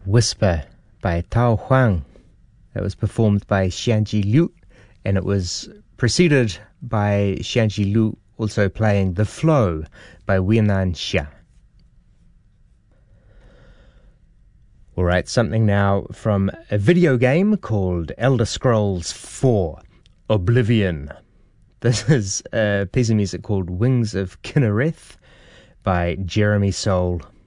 Whisper by Tao Huang. That was performed by Xianji Liu, and it was preceded by Xianji Liu also playing The Flow by Weinan Xia. Alright, something now from a video game called Elder Scrolls 4 Oblivion. This is a piece of music called Wings of Kinnereth by Jeremy Soule.